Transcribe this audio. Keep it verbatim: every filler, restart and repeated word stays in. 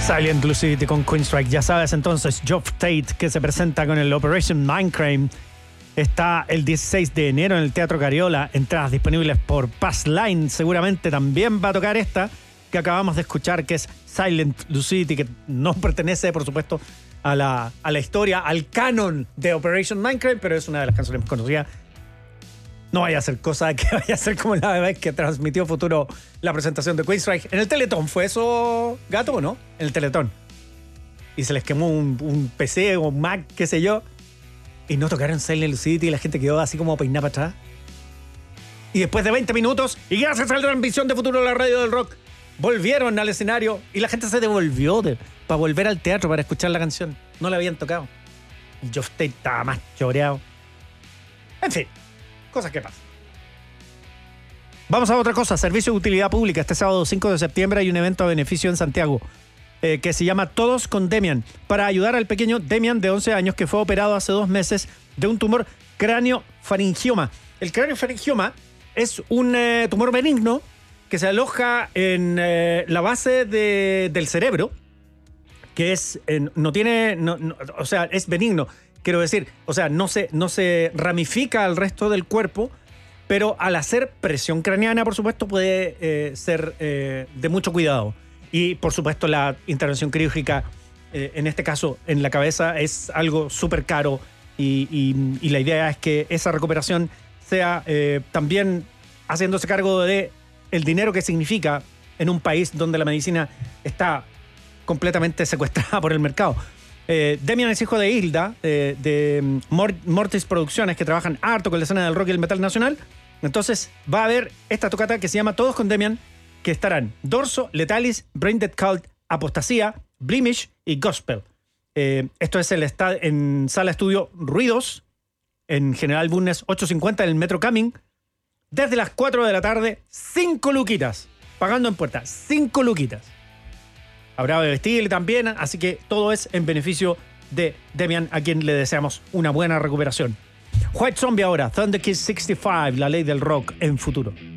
Silent Lucidity con Queenstrike. Ya sabes entonces, Geoff Tate, que se presenta con el Operation Mindcrime, está el dieciséis de enero en el Teatro Cariola. Entradas disponibles por Passline. Seguramente también va a tocar esta que acabamos de escuchar, que es Silent Lucidity, que no pertenece, por supuesto, a la, a la historia, al canon de Operation Mindcrime, pero es una de las canciones más conocidas. No vaya a ser cosa que vaya a ser como la vez que transmitió Futuro la presentación de Queenstrike en el Teletón. ¿Fue eso, Gato, o no? En el Teletón. Y se les quemó un, un P C o un Mac, qué sé yo. Y no tocaron Silent Lucidity y la gente quedó así como peinada para atrás. Y después de veinte minutos, y gracias a la transmisión de Futuro de la Radio del Rock, volvieron al escenario y la gente se devolvió de, para volver al teatro para escuchar la canción. No la habían tocado. Y Geoff Tate estaba más choreado. En fin. Cosas que pasan. Vamos a otra cosa. Servicio de utilidad pública. Este sábado cinco de septiembre hay un evento a beneficio en Santiago eh, que se llama Todos con Demian, para ayudar al pequeño Demian de once años que fue operado hace dos meses de un tumor cráneo-faringioma. El cráneo-faringioma es un eh, tumor benigno que se aloja en eh, la base de, del cerebro, que es eh, no tiene, no, no, o sea, es benigno. Quiero decir, o sea, no se, no se ramifica al resto del cuerpo, pero al hacer presión craneana, por supuesto, puede eh, ser eh, de mucho cuidado. Y, por supuesto, la intervención quirúrgica, eh, en este caso, en la cabeza, es algo súper caro. Y, y, y la idea es que esa recuperación sea eh, también haciéndose cargo de el dinero que significa en un país donde la medicina está completamente secuestrada por el mercado. Eh, Demian es hijo de Hilda, eh, de Mort- Mortis Producciones, que trabajan harto con la escena del rock y el metal nacional. Entonces va a haber esta tocata que se llama Todos con Demian, que estarán Dorso, Letalis, Brain Dead Cult, Apostasía, Blemish y Gospel. Eh, esto es el esta- en Sala Estudio Ruidos, en General Bulnes ochocientos cincuenta en el Metro Camin, desde las cuatro de la tarde, cinco luquitas, pagando en puerta, cinco luquitas. Habrá bebestible también, así que todo es en beneficio de Demian, a quien le deseamos una buena recuperación. White Zombie ahora, Thunder Kiss sesenta y cinco, la ley del rock en Futuro.